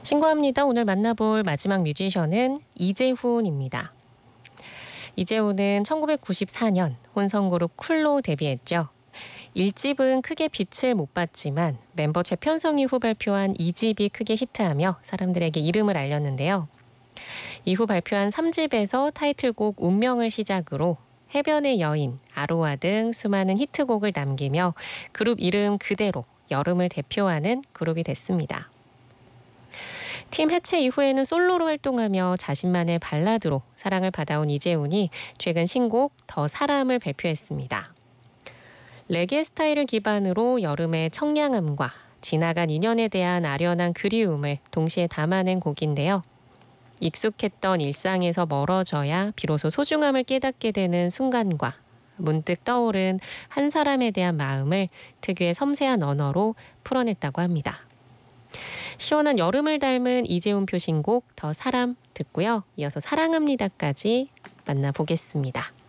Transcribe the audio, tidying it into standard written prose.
신고합니다. 오늘 만나볼 마지막 뮤지션은 이재훈입니다. 이재훈은 1994년 혼성그룹 쿨로 데뷔했죠. 1집은 크게 빛을 못 봤지만 멤버 재편성 이후 발표한 2집이 크게 히트하며 사람들에게 이름을 알렸는데요. 이후 발표한 3집에서 타이틀곡 운명을 시작으로 해변의 여인, 아로하 등 수많은 히트곡을 남기며 그룹 이름 그대로 여름을 대표하는 그룹이 됐습니다. 팀 해체 이후에는 솔로로 활동하며 자신만의 발라드로 사랑을 받아온 이재훈이 최근 신곡 더 사람을 발표했습니다. 레게 스타일을 기반으로 여름의 청량함과 지나간 인연에 대한 아련한 그리움을 동시에 담아낸 곡인데요. 익숙했던 일상에서 멀어져야 비로소 소중함을 깨닫게 되는 순간과 문득 떠오른 한 사람에 대한 마음을 특유의 섬세한 언어로 풀어냈다고 합니다. 시원한 여름을 닮은 이재훈표 신곡 더 사람 듣고요. 이어서 사랑합니다까지 만나보겠습니다.